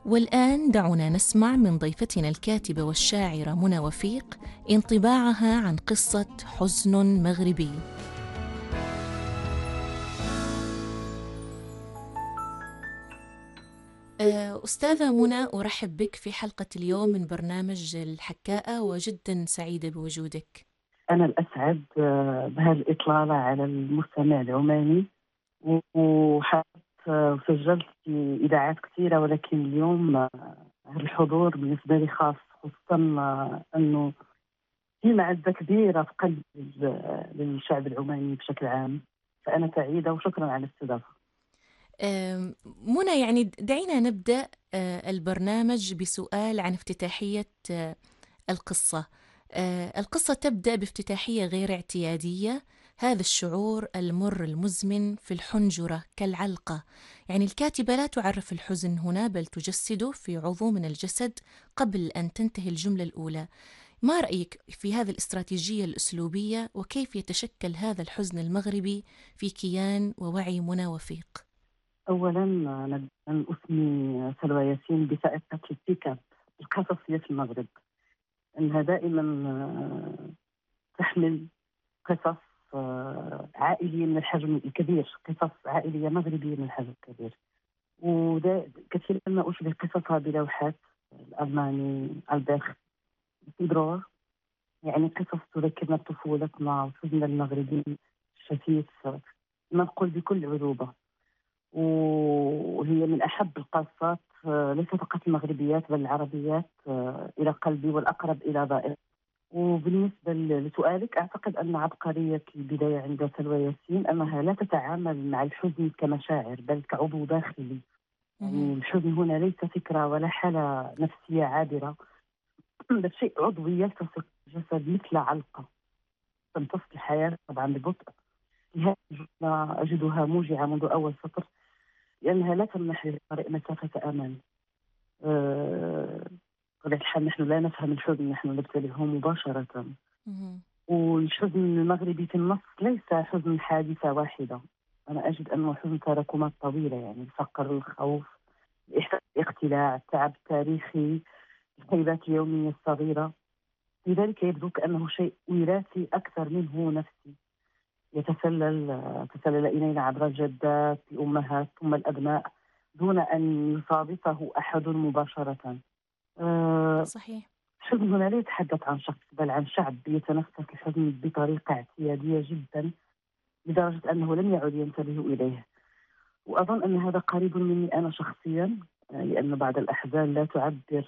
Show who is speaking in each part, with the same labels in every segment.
Speaker 1: والآن دعونا نسمع من ضيفتنا الكاتبة والشاعرة منى وفيق انطباعها عن قصة حزن مغربي. أستاذة منى، أرحب بك في حلقة اليوم من برنامج الحكاءة، وجدا سعيدة بوجودك.
Speaker 2: أنا الأسعد بهذه الإطلالة على المستمع العماني. وحاولت وسجلت في إذاعات كثيرة، ولكن اليوم هذا الحضور بالنسبة لي خاص، خصوصا أنه في معزة كبيرة في قلب للشعب العماني بشكل عام. فأنا سعيدة وشكرا على الاستضافة.
Speaker 1: منى، يعني دعينا نبدأ البرنامج بسؤال عن افتتاحية القصة. القصة تبدأ بافتتاحية غير اعتيادية: هذا الشعور المر المزمن في الحنجرة كالعلقة. يعني الكاتبة لا تعرف الحزن هنا، بل تجسده في عضو من الجسد قبل أن تنتهي الجملة الأولى. ما رأيك في هذه الاستراتيجية الأسلوبية، وكيف يتشكل هذا الحزن المغربي في كيان ووعي منى وفيق؟
Speaker 2: أولا أنا أن أسمي سلوى ياسين بسائقة البيك اب القصصية في المغرب، أنها دائما تحمل قصص عائلية من الحجم الكبير، قصص عائلية مغربية من الحجم الكبير. وده كثيرا ما أشبه قصصها بلوحات الألماني ألبرت بيدرو، يعني قصص تذكرنا بطفولتنا وحزننا المغربي الشتيت، نقول بكل عذوبة. وهي من أحب القصات، ليس فقط المغربيات بل العربيات، إلى قلبي والأقرب إلى ضائري. وبالنسبة لسؤالك، أعتقد أن عبقرية البداية عند سلوى ياسين أنها لا تتعامل مع الحزن كمشاعر بل كعضو داخلي. يعني الحزن هنا ليس فكرة ولا حالة نفسية عابرة، بل شيء عضوي يلتصق بالجسد مثل علقة تمتص الحياة طبعا ببطء. لهذه الجملة أجدها موجعة منذ أول سطر، لأنها لا تمنح للقارئ مسافة أمان. بطبيعة الحال نحن لا نفهم الحزن، نحن نبتلعه مباشرة. والحزن المغربي في النص ليس حزن حادثة واحدة، أنا أجد أنه حزن تراكمات طويلة، يعني الفقر، الخوف، الإحساس بالاختلاع، التعب التاريخي، الخيبات اليومية الصغيرة. لذلك يبدو كأنه شيء وراثي أكثر منه نفسي، تسلل إلينا عبر الجدات، الأمهات، ثم الأبناء، دون أن يصادفه أحد مباشرة.
Speaker 1: صحيح.
Speaker 2: الحزن هنا لا يتحدث عن شخص بل عن شعب يتنفس الحزن بطريقة اعتيادية جدا، لدرجة أنه لم يعد ينتبه إليه. وأظن أن هذا قريب مني أنا شخصيا، لأن بعض الأحزان لا تعبر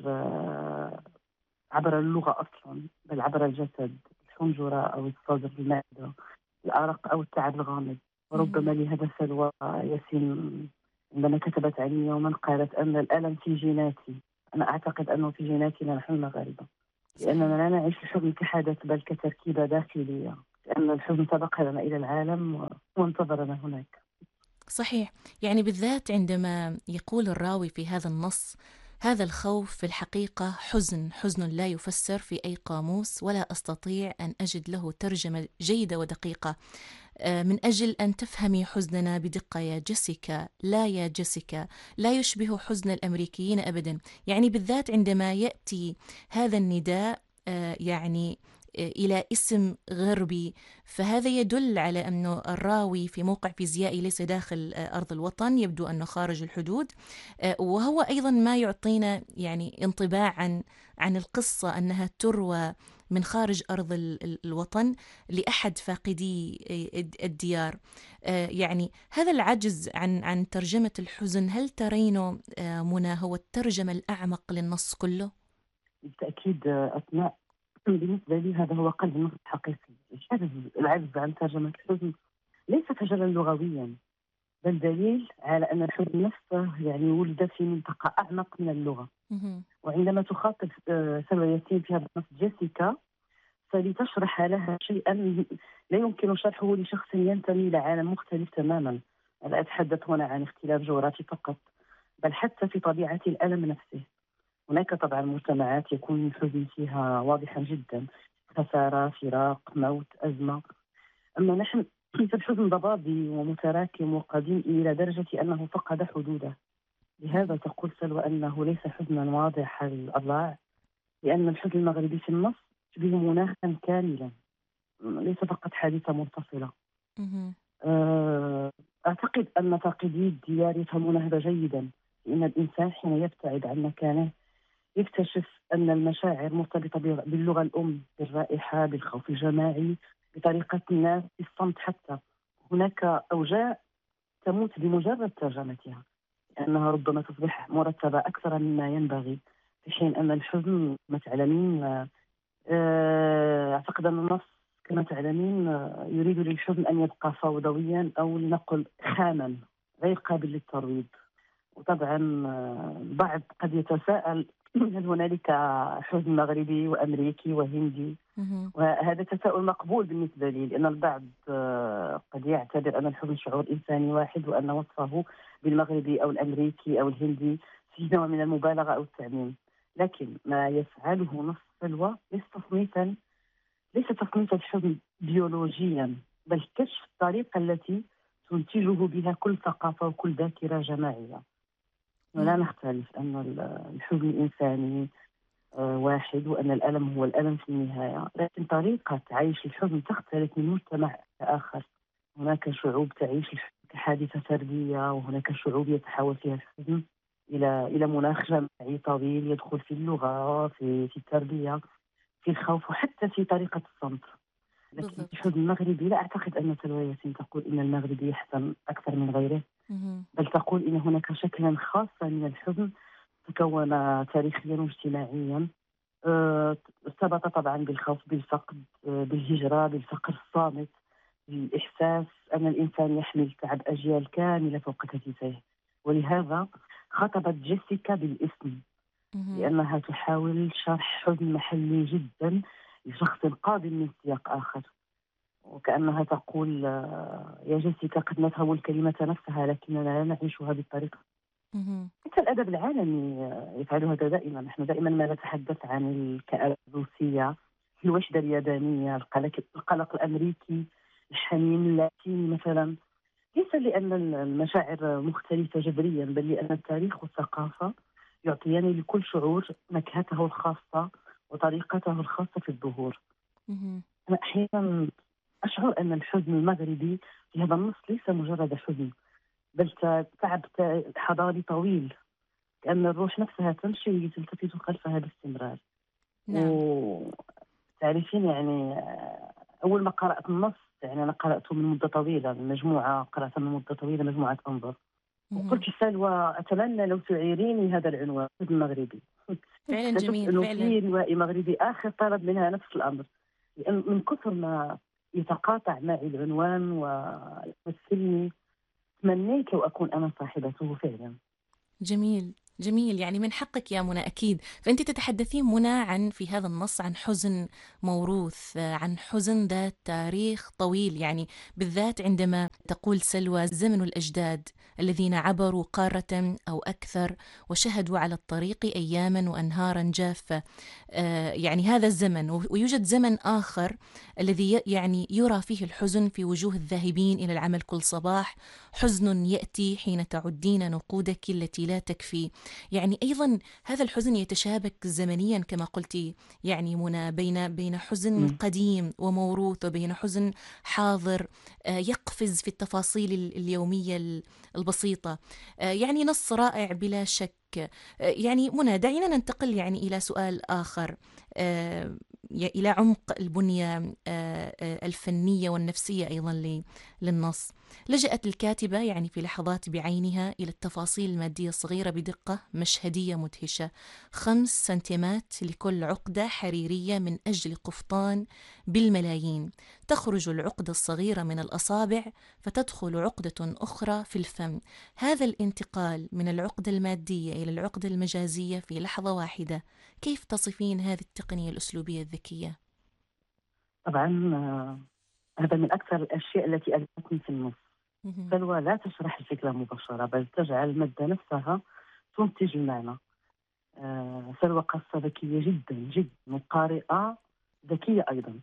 Speaker 2: عبر اللغة أصلا بل عبر الجسد، الحنجرة أو الصدر، المعدة، الأرق أو التعب الغامض. وربما لهذا سلوى ياسين عندما كتبت عني يوما قالت أن الألم في جيناتي. أنا أعتقد أنه في جيناتنا نحن المغاربة، لأننا
Speaker 1: صحيح.
Speaker 2: لا نعيش الحزن كحدث بل كتركيبة داخلية، لأن الحزن سبق لنا إلى العالم وانتظرنا هناك.
Speaker 1: صحيح. يعني بالذات عندما يقول الراوي في هذا النص: هذا الخوف في الحقيقة حزن لا يفسر في أي قاموس، ولا أستطيع أن أجد له ترجمة جيدة ودقيقة. من أجل أن تفهمي حزننا بدقة يا جيسيكا، لا يا جيسيكا، لا يشبه حزن الأمريكيين أبدا. يعني بالذات عندما يأتي هذا النداء يعني إلى اسم غربي، فهذا يدل على أنه الراوي في موقع فيزيائي ليس داخل أرض الوطن، يبدو أنه خارج الحدود. وهو أيضا ما يعطينا يعني انطباع عن القصة، أنها تروى من خارج أرض الوطن لأحد فاقدي الديار. يعني هذا العجز عن ترجمة الحزن، هل ترينه منى هو الترجمة الأعمق للنص كله؟
Speaker 2: بالتأكيد أثناء. بالنسبة لي هذا هو قلب النص الحقيقي. العجز عن ترجمة الحزن ليس فشلا لغويا، بل دليل على أن الحزن نفسه يعني ولد في منطقة أعمق من اللغة. وعندما تخاطب سلوى ياسين في هذا النص جيسيكا، فلتشرح لها شيئا لا يمكن شرحه لشخص ينتمي لعالم مختلف تماما. لا أتحدث هنا عن اختلاف جغرافي فقط، بل حتى في طبيعة الألم نفسه. هناك طبعا مجتمعات يكون الحزن فيها واضحا جدا: خسارة، فراق، موت، أزمة. أما نحن فالحزن ضبابي ومتراكم وقديم إلى درجة أنه فقد حدوده. لهذا تقول سلوى أنه ليس حزنا واضح الأضلاع، لأن الحزن المغربي في النص يشبه مناخا كاملا، ليس فقط حادثة منفصلة.
Speaker 1: مهم.
Speaker 2: آه، أعتقد أن فاقدي الديار يفهمون هذا جيدا، لأن الإنسان حين يبتعد عن مكانه يكتشف أن المشاعر مرتبطة باللغة الأم، بالرائحة، بالخوف الجماعي، بطريقة الناس، بالصمت حتى. هناك أوجاع تموت بمجرد ترجمتها، لأنها ربما تصبح مرتبة أكثر مما ينبغي، في حين أن الحزن كما تعلمين أعتقد أن النص كما تعلمين يريد للحزن أن يبقى فوضويا، أو لنقل خاما غير قابل للترويض. وطبعا البعض قد يتساءل هل هنالك حزن مغربي وأمريكي وهندي؟
Speaker 1: مهم.
Speaker 2: وهذا تساؤل مقبول بالنسبة لي، لأن البعض قد يعتبر أن الحزن شعور إنساني واحد، وأن وصفه بالمغربي أو الأمريكي أو الهندي فيه نوع من المبالغة أو التعميم. لكن ما يفعله نص سلوى ليس تصنيف الحزن بيولوجيا، بل كشف الطريقة التي تنتجه بها كل ثقافة وكل ذاكرة جماعية. ولا
Speaker 1: مهم.
Speaker 2: نختلف أن الحزن الإنساني واحد، وأن الألم هو الألم في النهاية، لكن طريقة عيش الحزن تختلف من مجتمع لآخر. هناك شعوب تعيش الحزن كحادثة فردية، وهناك شعوب يتحول فيها الحزن إلى مناخ جماعي طويل يدخل في اللغة، في التربية، في الخوف، وحتى في طريقة الصمت. لكن
Speaker 1: بالضبط.
Speaker 2: الحزن المغربي لا أعتقد أن سلوى ياسين تقول إن المغربي يحزن أكثر من غيره،
Speaker 1: مهم.
Speaker 2: بل تقول إن هناك شكلا خاصا من الحزن تكون تاريخيا واجتماعيا، ارتبط طبعا بالخوف، بالفقد، بالهجرة، بالفقر الصامت، بالإحساس أن الإنسان يحمل تعب أجيال كاملة فوق كتفيه. ولهذا خاطبت جيسيكا بالاسم،
Speaker 1: مهم.
Speaker 2: لأنها تحاول شرح حزن محلي جدا لشخص قادم من سياق آخر، وكأنها تقول يا جيسيكا، قد نفهم الكلمة نفسها لكننا لا نعيشها بالطريقة.
Speaker 1: مهم.
Speaker 2: حتى الأدب العالمي يفعل هذا دائما. نحن دائما ما نتحدث عن الكآبة الروسية، الوحدة اليابانية، القلق الأمريكي، الحنين اللاتيني مثلا، ليس لأن المشاعر مختلفة جذريا، بل لأن التاريخ والثقافة يعطيان لكل شعور نكهته الخاصة وطريقته الخاصة في الظهور.
Speaker 1: مهم.
Speaker 2: أنا أحيانا أشعر أن الحزن المغربي في هذا النص ليس مجرد حزن، بل تعب حضاري طويل، كأن الروح نفسها تمشي تلتفت خلفها باستمرار.
Speaker 1: نعم.
Speaker 2: وتعرفين يعني أول ما قرأت النص، يعني أنا قرأته من مدة طويلة، المجموعة قرأتها من مدة طويلة، مجموعة أنظر، وقلت
Speaker 1: مهم.
Speaker 2: سلوى أتمنى لو تعيريني هذا العنوان المغربي.
Speaker 1: فعلا
Speaker 2: اكتشفت
Speaker 1: جميل
Speaker 2: أنه
Speaker 1: فعلا.
Speaker 2: في روائي مغربي آخر طلب منها نفس الأمر، لأن من كثر ما يتقاطع معي العنوان ويمثلني، تمنيت لو أكون أنا صاحبته فعلا.
Speaker 1: جميل جميل، يعني من حقك يا منى أكيد. فأنت تتحدثين منى عن في هذا النص عن حزن موروث، عن حزن ذات تاريخ طويل، يعني بالذات عندما تقول سلوى زمن الأجداد الذين عبروا قارة أو أكثر وشهدوا على الطريق أياما وأنهارا جافة. يعني هذا الزمن، ويوجد زمن آخر الذي يعني يرى فيه الحزن في وجوه الذاهبين إلى العمل كل صباح، حزن يأتي حين تعدين نقودك التي لا تكفي. يعني أيضا هذا الحزن يتشابك زمنيا كما قلت، يعني منى، بين حزن
Speaker 2: مم.
Speaker 1: قديم وموروث وبين حزن حاضر يقفز في التفاصيل اليومية البسيطة. يعني نص رائع بلا شك. يعني منى، دعينا ننتقل يعني إلى سؤال آخر، إلى عمق البنية الفنية والنفسية أيضا للنص. لجأت الكاتبة يعني في لحظات بعينها إلى التفاصيل المادية الصغيرة بدقة مشهدية مدهشة. 5 سنتيمات لكل عقدة حريرية من أجل قفطان بالملايين. تخرج العقدة الصغيرة من الأصابع فتدخل عقدة أخرى في الفم. هذا الانتقال من العقدة المادية إلى العقدة المجازية في لحظة واحدة، كيف تصفين هذه التقنية الأسلوبية الذكية؟
Speaker 2: طبعا هذا من أكثر الأشياء التي ألهمتني في النص.
Speaker 1: مهم.
Speaker 2: سلوى لا تشرح الفكرة مباشرة، بل تجعل المادة نفسها تنتج المعنى. سلوى قصة ذكية جدا جدا، وقارئة ذكية أيضا.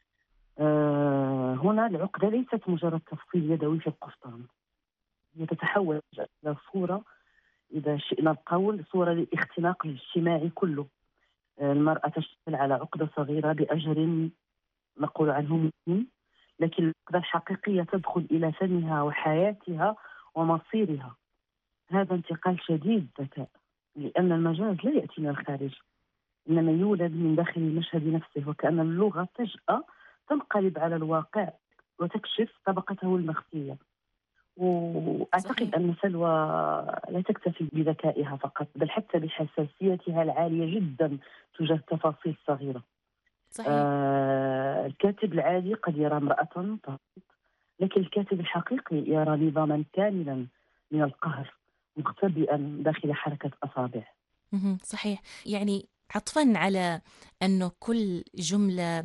Speaker 2: هنا العقدة ليست مجرد تفصيل يدوي في القسطام، هي تتحول إلى صورة إذا شئنا القول صورة للاختناق الاجتماعي كله. المرأة تشتغل على عقدة صغيرة بأجر نقول عنه مهم، لكن العقدة الحقيقية تدخل إلى فمها وحياتها ومصيرها. هذا انتقال شديد ذكاء، لأن المجاز لا يأتي من الخارج، إنما يولد من داخل المشهد نفسه، وكأن اللغة فجأة تنقلب على الواقع وتكشف طبقته المخفية. وأعتقد
Speaker 1: صحيح.
Speaker 2: أن سلوى لا تكتفي بذكائها فقط، بل حتى بحساسيتها العالية جدا تجاه التفاصيل الصغيرة.
Speaker 1: صحيح.
Speaker 2: الكاتب العادي قد يرى امرأة، لكن الكاتب الحقيقي يرى نظاما كاملا من القهر مختبئا داخل حركة أصابع.
Speaker 1: صحيح. يعني عطفا على أنه كل جملة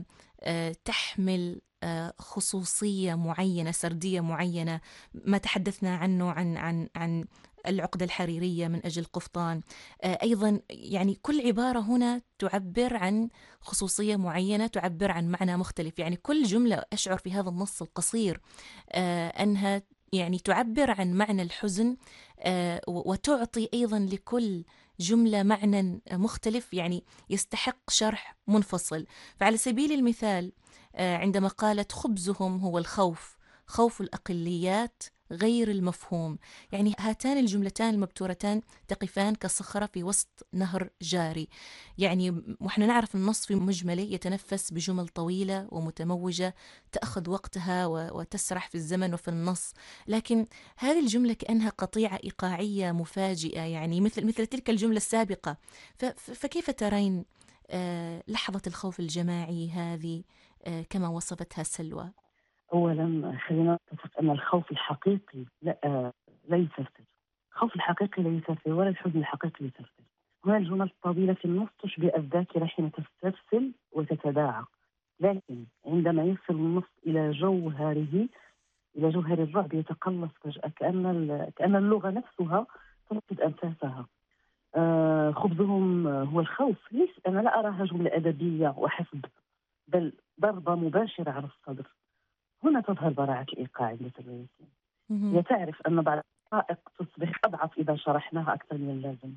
Speaker 1: تحمل خصوصية معينة، سردية معينة، ما تحدثنا عنه عن العقدة الحريرية من أجل قفطان. أيضا يعني كل عبارة هنا تعبر عن خصوصية معينة، تعبر عن معنى مختلف. يعني كل جملة أشعر في هذا النص القصير أنها يعني تعبر عن معنى الحزن، وتعطي أيضا لكل جملة معنى مختلف، يعني يستحق شرح منفصل. فعلى سبيل المثال عندما قالت خبزهم هو الخوف، خوف الأقليات غير المفهوم، يعني هاتان الجملتان المبتورتان تقفان كصخرة في وسط نهر جاري. يعني وإحنا نعرف النص في مجمله يتنفس بجمل طويلة ومتموجة تأخذ وقتها وتسرح في الزمن وفي النص، لكن هذه الجملة كأنها قطيعة إيقاعية مفاجئة، يعني مثل تلك الجملة السابقة. فكيف ترين لحظة الخوف الجماعي هذه كما وصفتها سلوى؟
Speaker 2: أولا خلينا نتفق أن الخوف الحقيقي لا يسلسل. الخوف الحقيقي لا يسلسل، ولا الحزن الحقيقي يسلسل. هنا الجمل الطويلة في النص تشبه الذاكرة حين تسترسل وتتداعى، لكن عندما يصل النص إلى جوهره، إلى جوهر الرعب، يتقلص فجأة، كأن اللغة نفسها تفقد أنفاسها. خبزهم هو الخوف، ليس، أنا لا أراها جملة أدبية وحسب، بل ضربة مباشرة على الصدر. هنا تظهر براعة الإيقاع عند سلوى ياسين. هي
Speaker 1: مهم.
Speaker 2: تعرف أن بعض الحقائق تصبح أضعف إذا شرحناها أكثر من اللازم.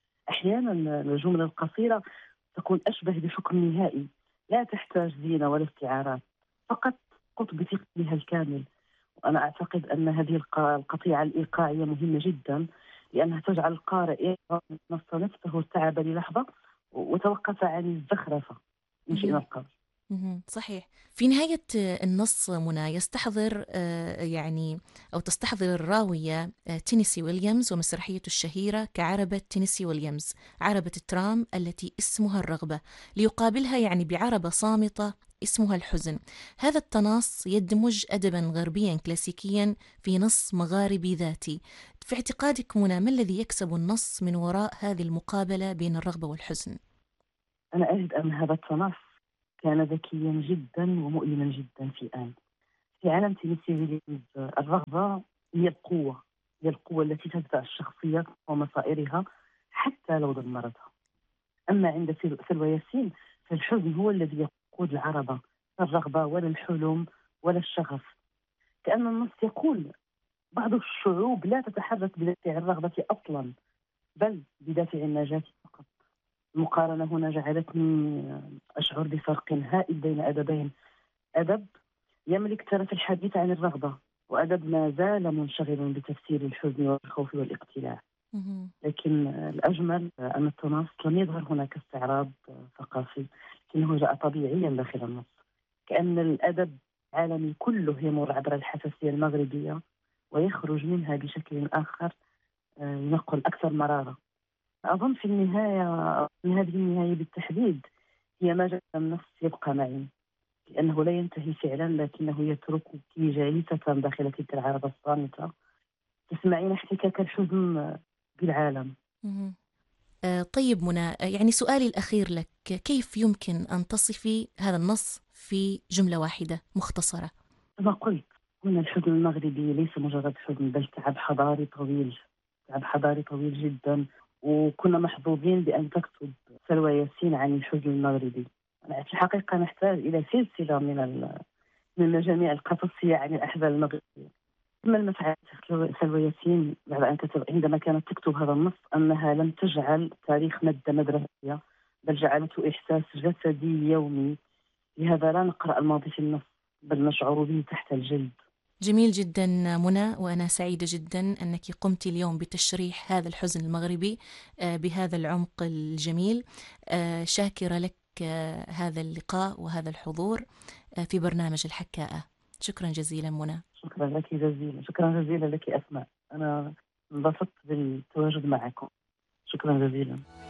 Speaker 2: أحيانا الجملة القصيرة تكون أشبه بحكم نهائي، لا تحتاج زينة ولا استعارات، فقط قط بثقلها الكامل. وأنا أعتقد أن هذه القطيعة الإيقاعية مهمة جدا، لأنها تجعل القارئ يرى النص نفسه ارتعب للحظة وتوقف عن الزخرفة إن شئنا
Speaker 1: مهم.
Speaker 2: القول.
Speaker 1: صحيح. في نهاية النص منى يستحضر يعني أو تستحضر الراوية تينيسي ويليامز ومسرحيته الشهيرة كعربة تينيسي ويليامز، عربة الترام التي اسمها الرغبة، ليقابلها يعني بعربة صامتة اسمها الحزن. هذا التناص يدمج أدبا غربيا كلاسيكيا في نص مغاربي ذاتي. في اعتقادك منى، ما الذي يكسب النص من وراء هذه المقابلة بين الرغبة والحزن؟
Speaker 2: أنا أجد أن هذا التنص كان ذكيا جدا ومؤلما جدا في آن. في عالم تينيسي ويليامز الرغبة هي القوة، هي القوة التي تدفع الشخصية ومصائرها حتى لو دمرتها. أما عند سلوى ياسين فالحزن هو الذي يقود العربة، لا الرغبة ولا الحلم ولا الشغف. كأن النص يقول بعض الشعوب لا تتحرك بدافع الرغبة أصلا، بل بدافع النجاة فقط. المقارنة هنا جعلتني أشعر بفرق هائل بين أدبين: أدب يملك ترف الحديث عن الرغبة، وأدب ما زال منشغل بتفسير الحزن والخوف والاقتلاع.
Speaker 1: مهم.
Speaker 2: لكن الأجمل أن التناص لم يظهر هنا كاستعراض ثقافي، لكنه جاء طبيعيا داخل النص، كأن الأدب العالمي كله يمر عبر الحساسية المغربية ويخرج منها بشكل آخر ينقل أكثر مرارة. أظن في النهاية، من هذه النهاية بالتحديد، هي ما جعل النص يبقى معي، لأنه لا ينتهي فعلا، لكنه يتركك جالسة داخل تلك العربة الصامتة تسمعين احتكاك الحزن بالعالم.
Speaker 1: مهم. طيب منى، يعني سؤالي الأخير لك، كيف يمكن أن تصفي هذا النص في جملة واحدة مختصرة؟
Speaker 2: كما قلت، هنا الحزن المغربي ليس مجرد حزن، بل تعب حضاري طويل، تعب حضاري طويل جدا. وكنا محظوظين بأن تكتب سلوى ياسين عن الحزن المغربي. في الحقيقة نحتاج إلى سلسلة من المجاميع القصصية عن الأحزان المغربية. ثم ما فعلت سلوى ياسين بعد أن عندما كانت تكتب هذا النص أنها لم تجعل تاريخ مادة مدرسية، بل جعلته إحساس جسدي يومي. لهذا لا نقرأ الماضي في النص، بل نشعر به تحت الجلد.
Speaker 1: جميل جدا منى، وأنا سعيدة جدا أنك قمت اليوم بتشريح هذا الحزن المغربي بهذا العمق الجميل. شاكرة لك هذا اللقاء وهذا الحضور في برنامج الحكاءة. شكرا جزيلا منى.
Speaker 2: شكرا لك جزيلا، شكرا جزيلا لك أسماء، أنا انبسطت بالتواجد معكم. شكرا جزيلا.